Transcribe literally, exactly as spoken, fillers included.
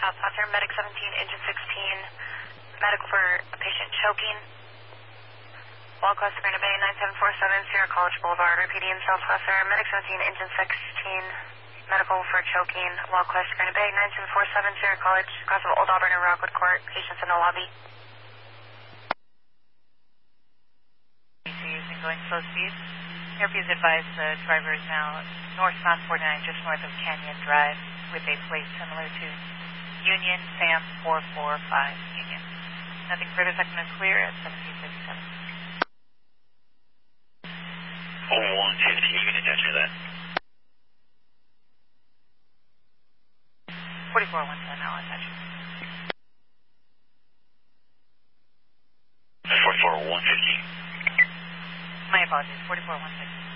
Southwestern, Medic seventeen, Engine sixteen, medical for a patient choking. Wildcrest, Marina Bay, nine seven four seven, Sierra College Boulevard, repeating Southwestern, Medic seventeen, Engine sixteen, medical for choking. Wildcrest, Marina Bay, nine seven four seven, Sierra College, across of Old Auburn and Rockwood Court, patients in the lobby. Using going slow speed. Airviews advised the driver is now northbound forty-nine, just north of Canyon Drive, with a plate similar to Union Sam four four five Union. Nothing further, second is clear at seventeen fifty-seven. Oh, one fifty, you can attach to that. forty-four one ten, I'll attach it. forty-four one fifty. My apologies, forty-four one sixty.